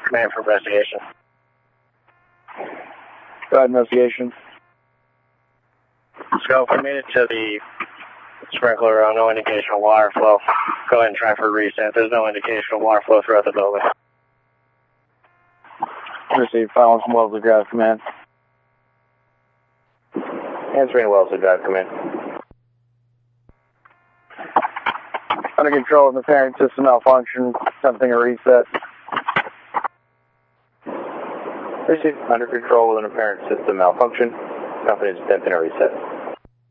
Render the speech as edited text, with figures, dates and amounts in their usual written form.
Command for investigation. Go ahead, investigation. Scope, we made it to the sprinkler, no indication of water flow. Go ahead and try for reset. There's no indication of water flow throughout the building. Receive Fallon from Wellesley Drive, command. Answering Wellesley Drive, command. Under control of the parent system malfunction, attempting a reset. Receive under control with an apparent system malfunction. Company is attempting a reset.